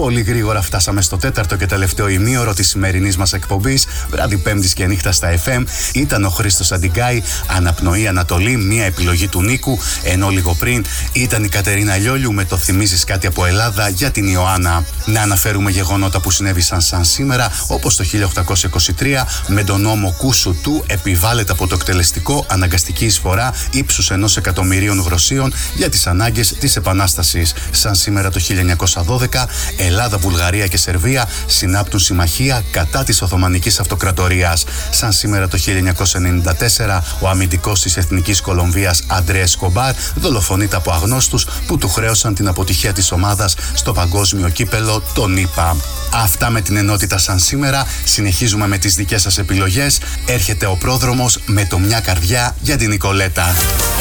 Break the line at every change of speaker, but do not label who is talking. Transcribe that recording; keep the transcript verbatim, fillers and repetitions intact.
Πολύ γρήγορα φτάσαμε στο τέταρτο και τελευταίο ημίωρο της σημερινής μας εκπομπής. Βράδυ Πέμπτης και νύχτα στα εφ εμ. Ήταν ο Χρήστος Αντιγκάη, Αναπνοή Ανατολή, μια επιλογή του Νίκου. Ενώ λίγο πριν ήταν η Κατερίνα Λιόλιου με το Θυμίζεις κάτι από Ελλάδα για την Ιωάννα. Να αναφέρουμε γεγονότα που συνέβησαν σαν σήμερα, όπως το χίλια οκτακόσια είκοσι τρία με τον νόμο Κούσου του επιβάλλεται από το εκτελεστικό αναγκαστική εισφορά ύψους ενός εκατομμυρίων γροσίων για τις ανάγκες της Επανάστασης. Σαν σήμερα το χίλια εννιακόσια δώδεκα, Ελλάδα, Βουλγαρία και Σερβία συνάπτουν συμμαχία κατά της Οθωμανικής Αυτοκρατορίας. Σαν σήμερα το χίλια εννιακόσια ενενήντα τέσσερα, ο αμυντικός της Εθνικής Κολομβίας Αντρέ Εσκομπάρ δολοφονείται από αγνώστους που του χρέωσαν την αποτυχία της ομάδας στο παγκόσμιο κύπελο των ΗΠΑ. Αυτά με την ενότητα σαν σήμερα. Συνεχίζουμε με τις δικές σας επιλογές. Έρχεται ο πρόδρομος με το Μια Καρδιά για την Νικολέτα.